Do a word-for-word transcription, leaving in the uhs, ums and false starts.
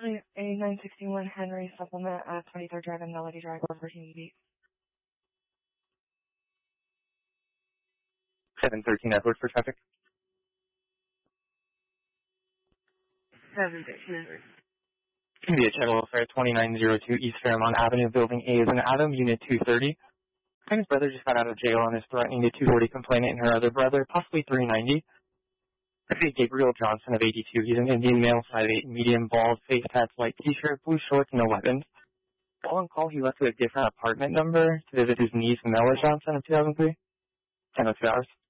A nine sixty-one Henry Supplement at twenty-third Drive and Melody Drive over T V. seven thirteen Edward for traffic. seven thirteen Edward. Can be a Chevrolet Fair twenty-nine oh two East Fairmont Avenue, Building A is an Adam, Unit two thirty. His brother just got out of jail and is threatening the two forty complainant and her other brother, possibly three ninety. I see Gabriel Johnson of eighty-two. He's an Indian male, five eight, medium, bald, face tats, white t-shirt, blue shorts, no weapons. While on call, he left with a different apartment number to visit his niece, Mella Johnson, of two thousand three. ten oh two hours.